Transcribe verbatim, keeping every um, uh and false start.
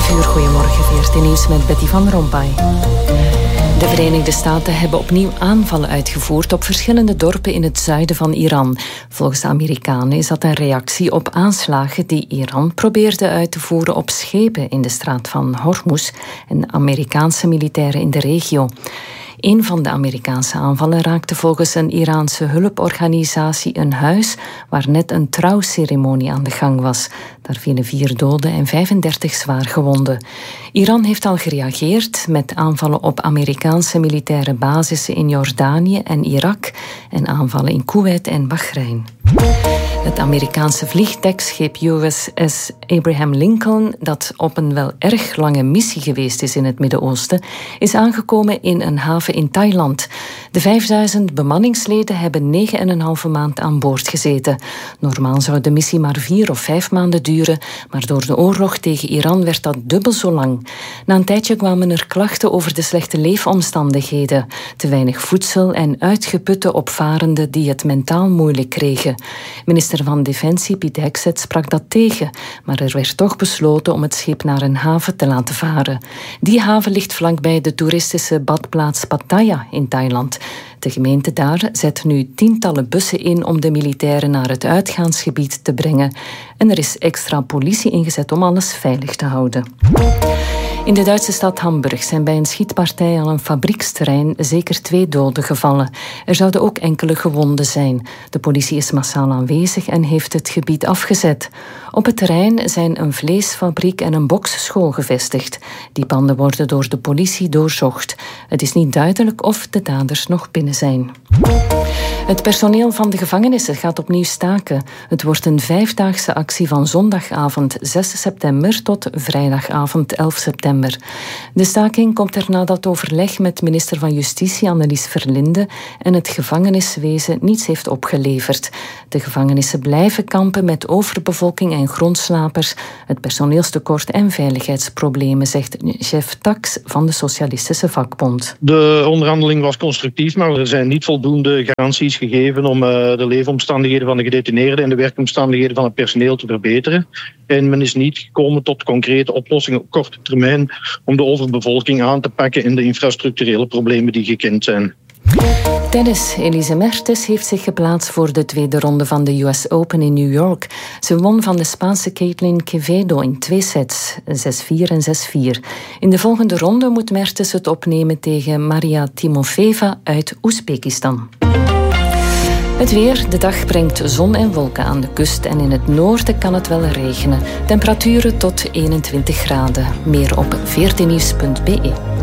elf uur, goedemorgen, V R T Nieuws met Betty van Rompuy. De Verenigde Staten hebben opnieuw aanvallen uitgevoerd op verschillende dorpen in het zuiden van Iran. Volgens de Amerikanen is dat een reactie op aanslagen die Iran probeerde uit te voeren op schepen in de straat van Hormuz en Amerikaanse militairen in de regio. Een van de Amerikaanse aanvallen raakte volgens een Iraanse hulporganisatie een huis waar net een trouwceremonie aan de gang was. Daar vielen vier doden en vijfendertig zwaar gewonden. Iran heeft al gereageerd met aanvallen op Amerikaanse militaire basissen in Jordanië en Irak en aanvallen in Kuwait en Bahrein. Het Amerikaanse vliegdekschip U S S Abraham Lincoln, dat op een wel erg lange missie geweest is in het Midden-Oosten, is aangekomen in een haven in Thailand. De vijfduizend bemanningsleden hebben negen en een halve maand aan boord gezeten. Normaal zou de missie maar vier of vijf maanden duren, maar door de oorlog tegen Iran werd dat dubbel zo lang. Na een tijdje kwamen er klachten over de slechte leefomstandigheden, te weinig voedsel en uitgeputte opvarenden die het mentaal moeilijk kregen. Minister van Defensie Piet Hekset sprak dat tegen, maar er werd toch besloten om het schip naar een haven te laten varen. Die haven ligt vlakbij de toeristische badplaats Pattaya in Thailand. De gemeente daar zet nu tientallen bussen in om de militairen naar het uitgaansgebied te brengen. En er is extra politie ingezet om alles veilig te houden. In de Duitse stad Hamburg zijn bij een schietpartij aan een fabrieksterrein zeker twee doden gevallen. Er zouden ook enkele gewonden zijn. De politie is massaal aanwezig en heeft het gebied afgezet. Op het terrein zijn een vleesfabriek en een boksschool gevestigd. Die panden worden door de politie doorzocht. Het is niet duidelijk of de daders nog binnen zijn. Het personeel van de gevangenissen gaat opnieuw staken. Het wordt een vijfdaagse actie van zondagavond zes september tot vrijdagavond elf september. De staking komt er nadat overleg met minister van Justitie Annelies Verlinde en het gevangeniswezen niets heeft opgeleverd. De gevangenissen blijven kampen met overbevolking en grondslapers, het personeelstekort en veiligheidsproblemen, zegt chef Tax van de Socialistische Vakbond. De onderhandeling was constructief, maar er zijn niet voldoende garanties gegeven om uh, de leefomstandigheden van de gedetineerden en de werkomstandigheden van het personeel te verbeteren. En men is niet gekomen tot concrete oplossingen op korte termijn om de overbevolking aan te pakken en de infrastructurele problemen die gekend zijn. Tennis. Elise Mertens heeft zich geplaatst voor de tweede ronde van de U S Open in New York. Ze won van de Spaanse Caitlin Quevedo in twee sets, zes vier en zes vier. In de volgende ronde moet Mertens het opnemen tegen Maria Timofeeva uit Oezbekistan. Het weer. De dag brengt zon en wolken aan de kust en in het noorden kan het wel regenen. Temperaturen tot eenentwintig graden. Meer op v r t nieuws punt b e.